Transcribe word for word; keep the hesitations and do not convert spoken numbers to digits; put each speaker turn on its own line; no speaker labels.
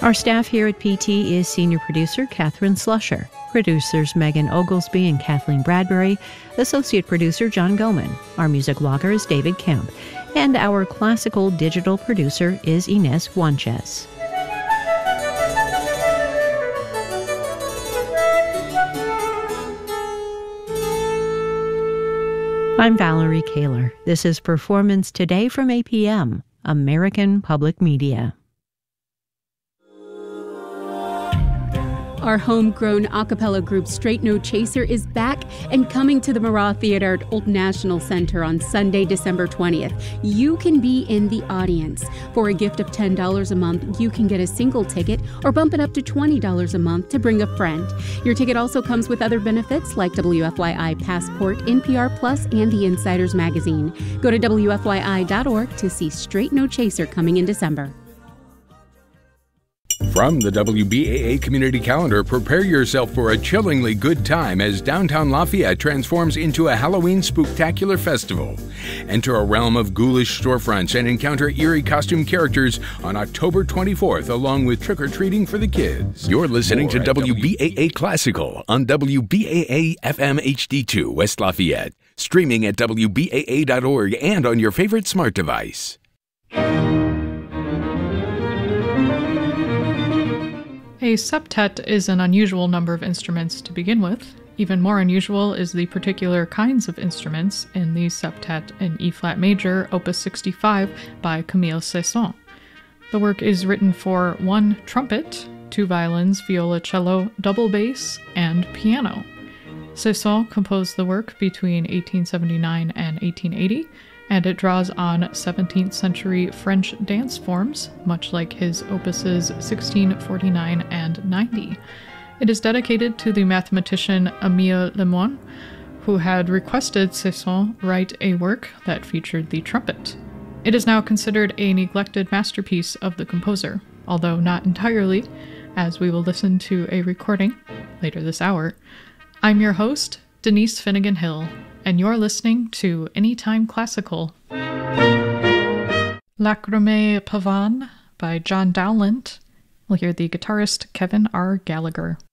Our staff here at P T is senior producer Catherine Slusher, producers Megan Oglesby and Kathleen Bradbury, associate producer John Goman. Our music blogger is David Kemp, and our classical digital producer is Inez Juanchez. I'm Valerie Kaler. This is Performance Today from A P M, American Public Media.
Our homegrown a cappella group Straight No Chaser is back and coming to the Marat Theater at Old National Center on Sunday, December twentieth. You can be in the audience. For a gift of ten dollars a month, you can get a single ticket or bump it up to twenty dollars a month to bring a friend. Your ticket also comes with other benefits like W F Y I Passport, N P R Plus, and the Insiders Magazine. Go to W F Y I dot org to see Straight No Chaser coming in December.
From the W B A A Community Calendar, prepare yourself for a chillingly good time as downtown Lafayette transforms into a Halloween spooktacular festival. Enter a realm of ghoulish storefronts and encounter eerie costume characters on October twenty-fourth, along with trick-or-treating for the kids. You're listening to W B A A Classical on W B A A F M H D two West Lafayette, streaming at W B A A dot org and on your favorite smart device.
A septet is an unusual number of instruments to begin with. Even more unusual is the particular kinds of instruments in the septet in E-flat major, opus sixty-five, by Camille Saint-Saëns. The work is written for one trumpet, two violins, viola, cello, double bass, and piano. Saint-Saëns composed the work between eighteen seventy-nine and eighteen eighty, and it draws on seventeenth century French dance forms, much like his opuses sixteen, forty-nine, and ninety. It is dedicated to the mathematician Émile Lemoine, who had requested Saint-Saëns write a work that featured the trumpet. It is now considered a neglected masterpiece of the composer, although not entirely, as we will listen to a recording later this hour. I'm your host, Denise Finnegan Hill, and you're listening to Anytime Classical. Lachrymée Pavane by John Dowland. We'll hear the guitarist Kevin R. Gallagher.